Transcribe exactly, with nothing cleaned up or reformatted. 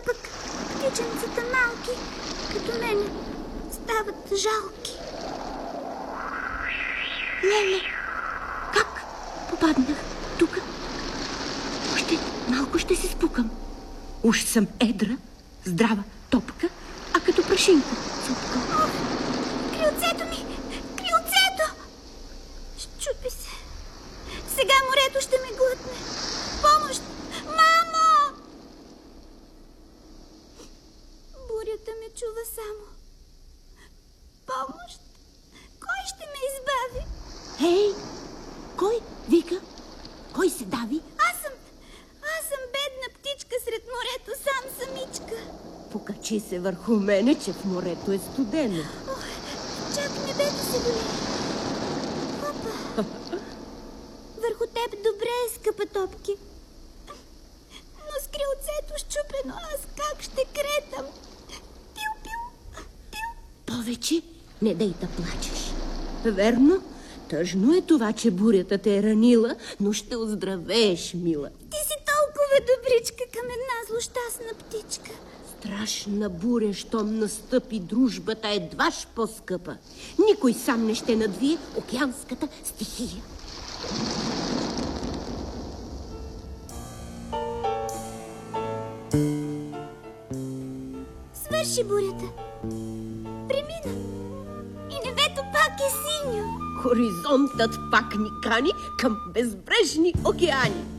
пък птиченцата малки, като мене, стават жалки. Леле, как попаднах тук? Още малко ще се спукам. Уж съм едра, здрава топка, а като прашинка цупка. О, крилцето ми! Крилцето! Щупи се. Сега морето ще ме глътне. Помощ! Мамо! Бурята ме чува само. Помощ! Кой ще ме избави? Хей! Кой вика? Кой се дави? Аз съм... Аз съм бедна птичка сред морето, сам самичка. Покачи се върху мене, че в морето е студено. Ох, чак небето се боли. Опа! Върху теб добре е, скъпа топки. Но с крилцето щупено, аз как ще кретам? Пил, пил, пил. Повече не дай да плачеш. Верно, тъжно е това, че бурята те е ранила, но ще оздравееш, мила. Ти си толкова добричка към една злощастна птичка. Страшна буря, щом настъпи, дружбата едваш по-скъпа. Никой сам не ще надвие океанската стихия. Свърши бурята. Премина. И небето пак е синьо. Хоризонтът пак ни кани към безбрежни океани.